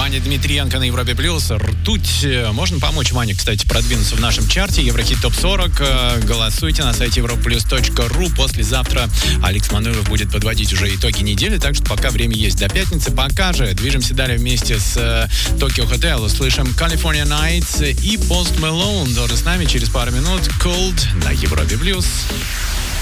Ваня Дмитриенко на Европе Плюс. Ртуть. Можно помочь Ване, кстати, продвинуться в нашем чарте. Еврохит ТОП-40. Голосуйте на сайте europlus.ru. Послезавтра Алекс Мануилов будет подводить уже итоги недели, так что пока время есть до пятницы. Пока же движемся далее вместе с Tokyo Hotel. Услышим California Nights и Post Malone тоже с нами через пару минут. Cold на Европе Плюс.